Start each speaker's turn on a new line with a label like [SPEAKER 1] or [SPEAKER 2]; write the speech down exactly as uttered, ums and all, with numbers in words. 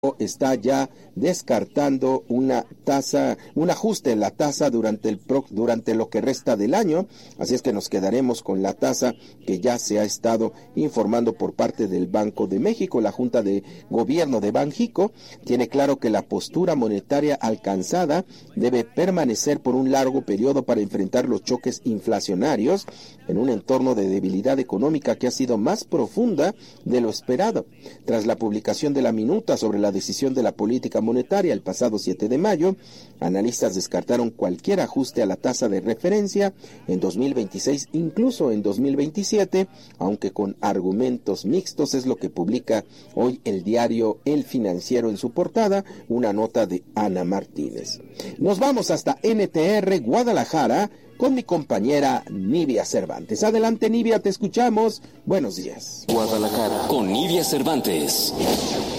[SPEAKER 1] está ya descartando una tasa, un ajuste en la tasa durante el pro, durante lo que resta del año, así es que nos quedaremos con la tasa que ya se ha estado informando por parte del Banco de México. La Junta de Gobierno de Banjico tiene claro que la postura monetaria alcanzada debe permanecer por un largo periodo para enfrentar los choques inflacionarios en un entorno de debilidad económica que ha sido más profunda de lo esperado. Tras la publicación de la minuta sobre la decisión de la política monetaria el pasado siete de mayo, analistas descartaron cualquier ajuste a la tasa de referencia en dos mil veintiséis, incluso en dos mil veintisiete, aunque con argumentos mixtos, es lo que publica hoy el diario El Financiero en su portada, una nota de Ana Martínez. Nos vamos hasta N T R Guadalajara con mi compañera Nivia Cervantes. Adelante, Nivia, te escuchamos. Buenos días.
[SPEAKER 2] Guadalajara con Nivia Cervantes.